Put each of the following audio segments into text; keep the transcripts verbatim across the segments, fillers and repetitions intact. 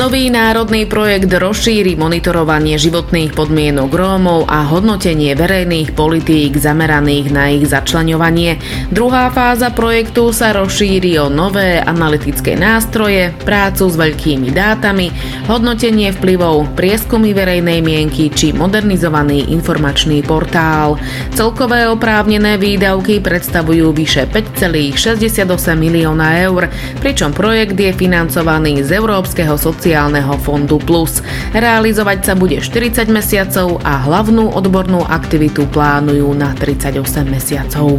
Nový národný projekt rozšíri monitorovanie životných podmienok Rómov a hodnotenie verejných politík zameraných na ich začleňovanie. Druhá fáza projektu sa rozšíri o nové analytické nástroje, prácu s veľkými dátami, hodnotenie vplyvov, prieskumy verejnej mienky či modernizovaný informačný portál. Celkové oprávnené výdavky predstavujú vyše päť celá šesťdesiatosem milióna eur, pričom projekt je financovaný z Európskeho sociálneho fondu Plus. Realizovať sa bude štyridsať mesiacov a hlavnú odbornú aktivitu plánujú na tridsaťosem mesiacov.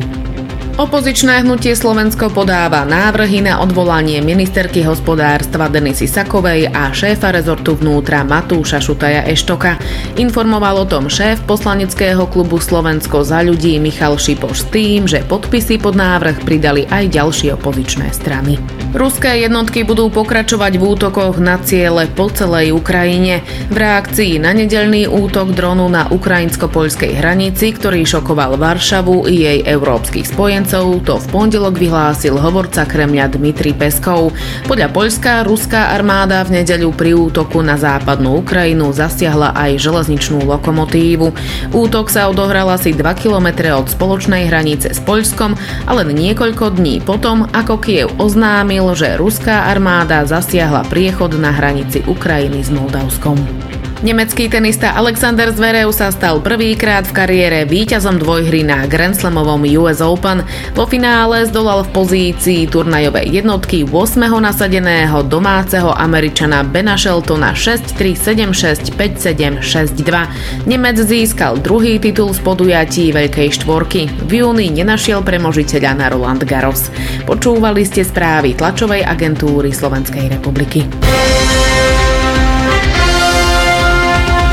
Opozičné hnutie Slovensko podáva návrhy na odvolanie ministerky hospodárstva Denisy Sakovej a šéfa rezortu vnútra Matúša Šutaja Eštoka. Informoval o tom šéf poslaneckého klubu Slovensko za ľudí Michal Šipoš s tým, že podpisy pod návrh pridali aj ďalšie opozičné strany. Ruské jednotky budú pokračovať v útokoch na ciele po celej Ukrajine. V reakcii na nedeľný útok dronu na ukrajinsko-poľskej hranici, ktorý šokoval Varšavu i jej európskych spojencov, to v pondelok vyhlásil hovorca Kremľa Dmitrij Peskov. Podľa Poľska ruská armáda v nedeľu pri útoku na západnú Ukrajinu zasiahla aj železničnú lokomotívu. Útok sa odohral asi dva kilometre od spoločnej hranice s Poľskom a len niekoľko dní potom, ako Kyjev oznámil, že ruská armáda zasiahla priechod na hranici Ukrajiny s Moldavskom. Nemecký tenista Alexander Zverev sa stal prvýkrát v kariére víťazom dvojhry na Grand Slamovom ú es Open. Vo finále zdolal v pozícii turnajovej jednotky ôsmeho nasadeného domáceho Američana Bena Sheltona šesť tri, sedem šesť, päť sedem, šesť dva. Nemec získal druhý titul z podujatí Veľkej štvorky. V júni nenašiel premožiteľa na Roland Garros. Počúvali ste správy tlačovej agentúry Slovenskej republiky.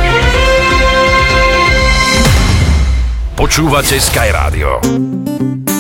Počúvate Sky Rádio.